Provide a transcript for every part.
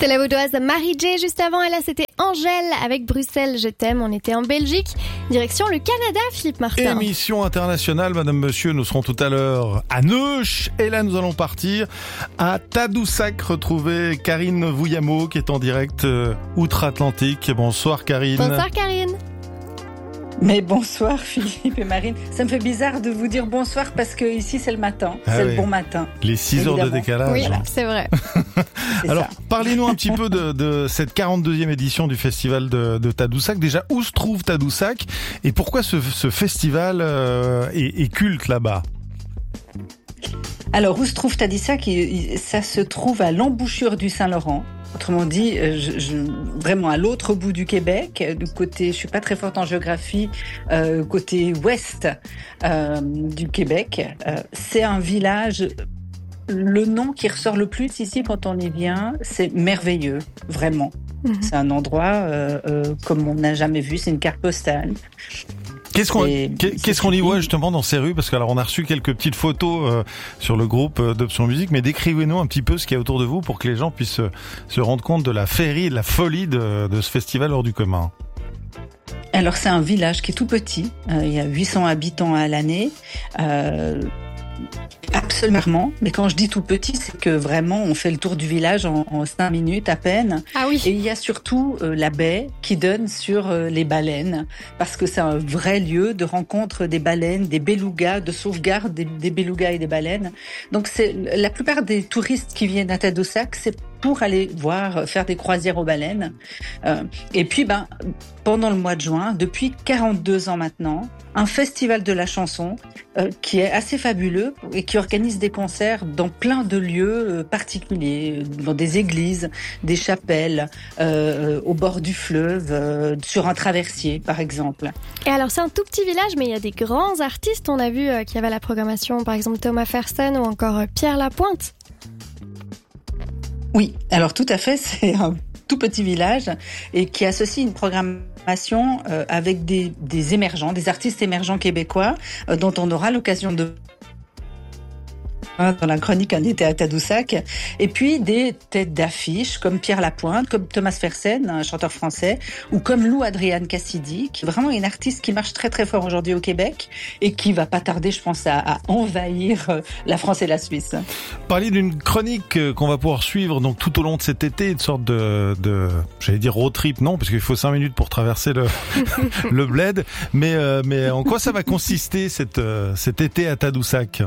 C'était la vaudoise Marie-J. Juste avant, elle, c'était Angèle avec Bruxelles, je t'aime. On était en Belgique. Direction le Canada, Philippe Martin. Émission internationale, madame, monsieur. Nous serons tout à l'heure à Neuch. Et là, nous allons partir à Tadoussac, retrouver Karine Vouillamo, qui est en direct outre-Atlantique. Bonsoir, Karine. Bonsoir, Karine. Mais bonsoir Philippe et Marine. Ça me fait bizarre de vous dire bonsoir parce que ici c'est le matin, c'est le bon matin. Les 6 heures de décalage. Oui, c'est vrai. Alors, parlez-nous un petit peu de cette 42e édition du festival de Tadoussac. Déjà, où se trouve Tadoussac et pourquoi ce festival est culte là-bas? Alors, où se trouve Tadoussac? Ça se trouve à l'embouchure du Saint-Laurent. Autrement dit, vraiment à l'autre bout du Québec, du côté, je suis pas très forte en géographie, côté ouest du Québec. C'est un village. Le nom qui ressort le plus ici quand on y vient, c'est merveilleux, vraiment. C'est un endroit comme on n'a jamais vu. C'est une carte postale. Qu'est-ce qu'on y voit justement dans ces rues? Parce que alors on a reçu quelques petites photos sur le groupe d'Option Musique, mais décrivez-nous un petit peu ce qu'il y a autour de vous pour que les gens puissent se rendre compte de la féerie, de la folie de ce festival hors du commun. Alors c'est un village qui est tout petit, il y a 800 habitants à l'année. Absolument, mais quand je dis tout petit, c'est que vraiment on fait le tour du village en 5 minutes à peine. Ah oui. Et il y a surtout la baie qui donne sur les baleines, parce que c'est un vrai lieu de rencontre des baleines, des belugas, de sauvegarde des belugas et des baleines. Donc c'est la plupart des touristes qui viennent à Tadoussac, c'est pour aller faire des croisières aux baleines. Et puis, pendant le mois de juin, depuis 42 ans maintenant, un festival de la chanson qui est assez fabuleux et qui organise des concerts dans plein de lieux particuliers, dans des églises, des chapelles, au bord du fleuve, sur un traversier, par exemple. Et alors, c'est un tout petit village, mais il y a des grands artistes. On a vu qu'il y avait à la programmation, par exemple, Thomas Fersen ou encore Pierre Lapointe. Oui, alors tout à fait, c'est un tout petit village et qui associe une programmation avec des émergents, des artistes émergents québécois dont on aura l'occasion de dans la chronique Un été à Tadoussac, et puis des têtes d'affiche comme Pierre Lapointe, comme Thomas Fersen, un chanteur français, ou comme Lou Adrienne Cassidy, qui est vraiment une artiste qui marche très très fort aujourd'hui au Québec et qui va pas tarder, je pense, à envahir la France et la Suisse. Parler d'une chronique qu'on va pouvoir suivre donc tout au long de cet été, une sorte de j'allais dire road trip, non, parce qu'il faut 5 minutes pour traverser le bled, mais en quoi ça va consister cet été à Tadoussac?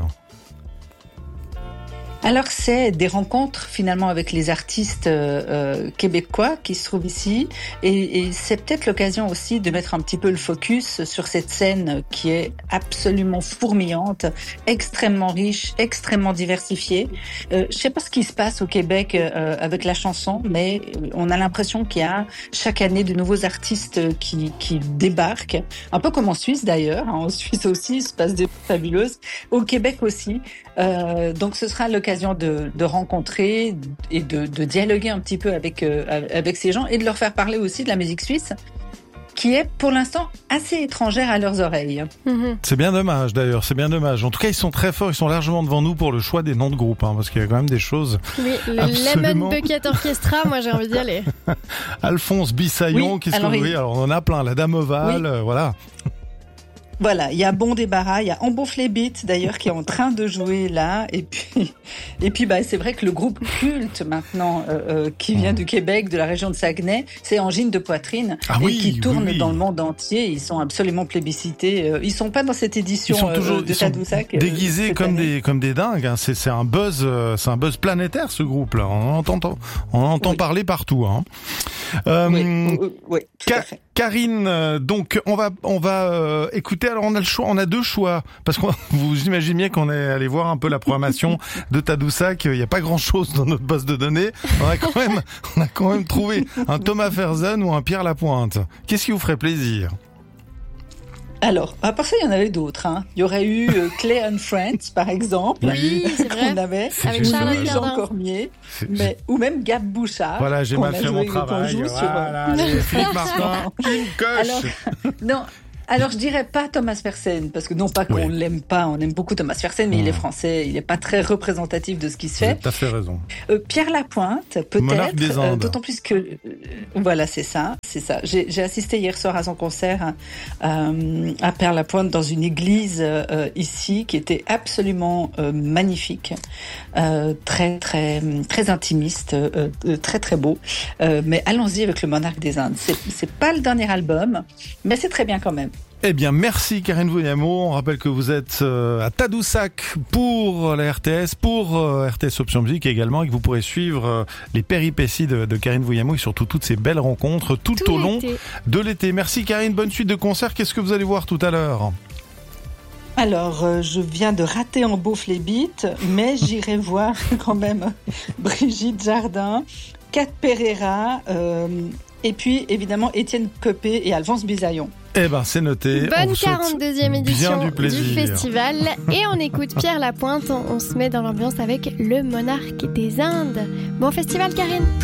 Alors c'est des rencontres finalement avec les artistes québécois qui se trouvent ici et c'est peut-être l'occasion aussi de mettre un petit peu le focus sur cette scène qui est absolument fourmillante, extrêmement riche, extrêmement diversifiée. Je sais pas ce qui se passe au Québec avec la chanson, mais on a l'impression qu'il y a chaque année de nouveaux artistes qui débarquent, un peu comme en Suisse d'ailleurs. En Suisse aussi, il se passe des choses fabuleuses. Au Québec aussi. Donc ce sera l'occasion de rencontrer et de dialoguer un petit peu avec ces gens et de leur faire parler aussi de la musique suisse qui est pour l'instant assez étrangère à leurs oreilles. C'est bien dommage d'ailleurs, c'est bien dommage. En tout cas, ils sont très forts, ils sont largement devant nous pour le choix des noms de groupes, parce qu'il y a quand même des choses. Oui, le absolument... Lemon Bucket Orchestra, moi j'ai envie d'y aller. Alphonse Bissaillon, qui se trouve, alors on en a plein, la Dame Ovale, voilà. Voilà, il y a Bon Débarras, il y a Embonflé Beat d'ailleurs qui est en train de jouer là, et puis c'est vrai que le groupe culte maintenant qui vient du Québec, de la région de Saguenay, c'est Angine de Poitrine, qui tourne dans le monde entier. Ils sont absolument plébiscités. Ils sont pas dans cette édition de Tadoussac. Déguisés comme des dingues. C'est un buzz planétaire ce groupe-là. On entend parler partout. Oui, tout à fait. Karine, donc on va écouter. Alors on a le choix, on a 2 choix parce que vous imaginez bien qu'on est allé voir un peu la programmation de Tadoussac. Il n'y a pas grand-chose dans notre base de données. On a quand même trouvé un Thomas Fersen ou un Pierre Lapointe. Qu'est-ce qui vous ferait plaisir? Alors, à part ça, il y en avait d'autres. Il y aurait eu Clay and Friends, par exemple. Oui, c'est vrai. Qu'on avait. Avec Charles Jean Cormier. Ou même Gab Bouchard. Voilà, j'ai mal fait mon travail. Voilà, Philippe Martin, une coche. Alors, non. Alors je dirais pas Thomas Fersen, parce que non pas qu'on l'aime pas, on aime beaucoup Thomas Fersen, mais il est français, il est pas très représentatif de ce qui se fait. T'as fait raison. Pierre Lapointe, peut-être, d'autant plus que voilà, c'est ça. J'ai assisté hier soir à son concert à Pierre Lapointe dans une église ici qui était absolument magnifique, très très très intimiste, très très beau. Mais allons-y avec le Monarque des Indes. C'est pas le dernier album, mais c'est très bien quand même. Eh bien, merci Karine Voyamo. On rappelle que vous êtes à Tadoussac pour la RTS, pour RTS Option Musique également, et que vous pourrez suivre les péripéties de Karine Voyamo et surtout toutes ces belles rencontres tout au long de l'été. Merci Karine, bonne suite de concerts. Qu'est-ce que vous allez voir tout à l'heure ? Alors, je viens de rater en Beauf les Bites, mais j'irai voir quand même Brigitte Jardin, Cat Pereira, et puis évidemment Étienne Copé et Alphonse Bisaillon. Eh ben, c'est noté. Bonne 42e édition du plaisir. festival. Et on écoute Pierre Lapointe. On se met dans l'ambiance avec le Monarque des Indes. Bon festival, Karine.